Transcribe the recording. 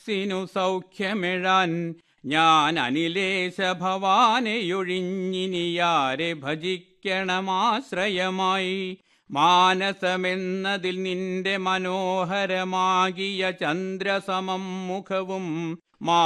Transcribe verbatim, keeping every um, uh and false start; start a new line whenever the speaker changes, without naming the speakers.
സിനു സൗഖ്യമിഴാൻ ഞാൻ അനിലേശ ഭവാനെയൊഴിഞ്ഞിനിയാരെ ഭജിക്കണമാശ്രയമായി. മാനസമെന്നതിൽ നിന്റെ മനോഹരമാകിയ ചന്ദ്രസമം മുഖവും